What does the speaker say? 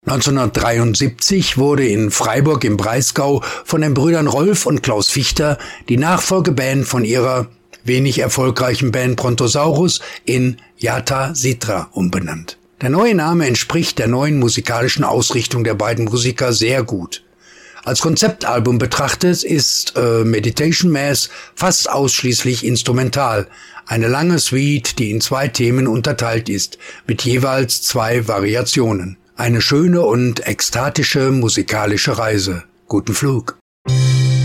1973 wurde in Freiburg im Breisgau von den Brüdern Rolf und Klaus Fichter die Nachfolgeband von ihrer wenig erfolgreichen Band Brontosaurus in Yata Sitra umbenannt. Der neue Name entspricht der neuen musikalischen Ausrichtung der beiden Musiker sehr gut. Als Konzeptalbum betrachtet ist Meditation Mass fast ausschließlich instrumental. Eine lange Suite, die in 2 Themen unterteilt ist, mit jeweils 2 Variationen. Eine schöne und ekstatische musikalische Reise. Guten Flug.